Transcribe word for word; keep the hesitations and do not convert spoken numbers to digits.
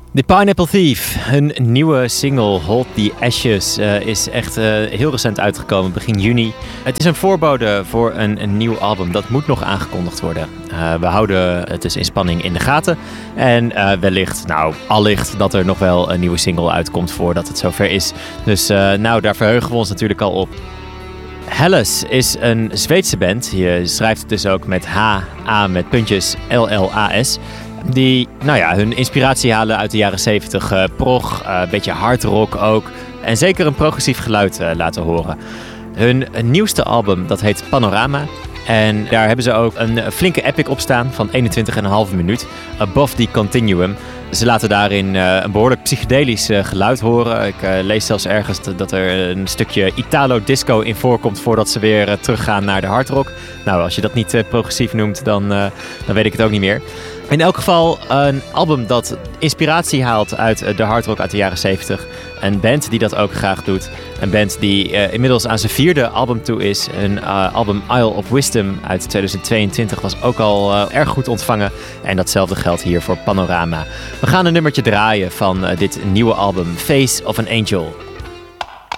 The Pineapple Thief, hun nieuwe single Hold the Ashes, uh, is echt uh, heel recent uitgekomen, begin juni. Het is een voorbode voor een, een nieuw album, dat moet nog aangekondigd worden. Uh, we houden het dus in spanning in de gaten. En uh, wellicht, nou allicht, dat er nog wel een nieuwe single uitkomt voordat het zover is. Dus uh, nou, daar verheugen we ons natuurlijk al op. Hellas is een Zweedse band. Je schrijft het dus ook met H, A met puntjes, L L A S. Die, nou ja, hun inspiratie halen uit de jaren zeventig. Uh, prog, een uh, beetje hard rock ook. En zeker een progressief geluid uh, laten horen. Hun nieuwste album, dat heet Panorama. En daar hebben ze ook een flinke epic op staan van eenentwintig komma vijf minuut. Above the Continuum. Ze laten daarin uh, een behoorlijk psychedelisch uh, geluid horen. Ik uh, lees zelfs ergens t- dat er een stukje Italo-disco in voorkomt voordat ze weer uh, teruggaan naar de hardrock. Nou, als je dat niet uh, progressief noemt, dan, uh, dan weet ik het ook niet meer. In elk geval een album dat inspiratie haalt uit de hardrock uit de jaren zeventig. Een band die dat ook graag doet. Een band die uh, inmiddels aan zijn vierde album toe is. Een uh, album Isle of Wisdom uit tweeduizend tweeëntwintig was ook al uh, erg goed ontvangen. En datzelfde geldt hier voor Panorama. We gaan een nummertje draaien van uh, dit nieuwe album, Face of an Angel.